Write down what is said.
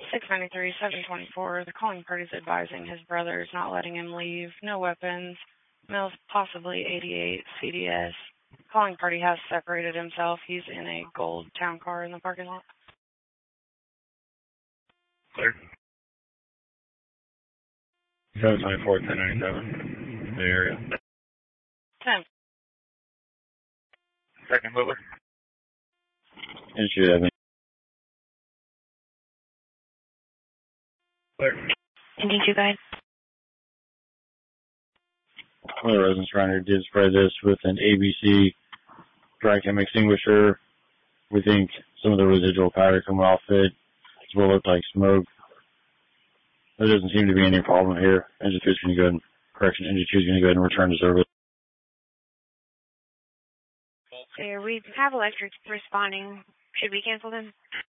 693-724. The calling party is advising his brother is not letting him leave. No weapons. Male's possibly 88 CDS. Calling party has separated himself. He's in a gold town car in the parking lot. Clear. 794-1097. The area. 10. Second Butler. Issue that. Clear. Ending 2 guide. One of the residents around here did spray this with an ABC dry chem extinguisher. We think some of the residual powder coming off it as well look like smoke. There doesn't seem to be any problem here. Engine 2 is going to go ahead and return to service. There, we have electric responding. Should we cancel them?